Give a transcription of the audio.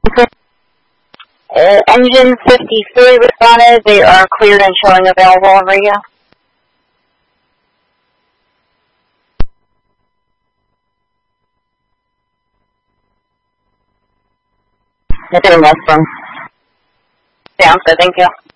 Engine 53 responded. They are cleared and showing available on radio. Nothing less than. Sounds good, thank you.